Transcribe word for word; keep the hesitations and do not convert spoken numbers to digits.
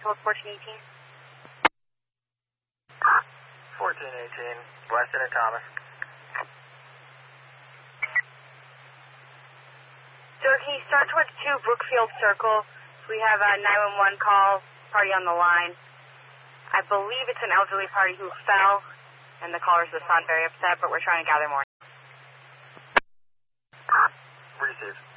hold fourteen eighteen. fourteen eighteen, Weston and Thomas. Sir, can you start towards two Brookfield Circle? We have a nine one one call, party on the line. I believe it's an elderly party who fell, and the callers respond very upset, but we're trying to gather more. Received.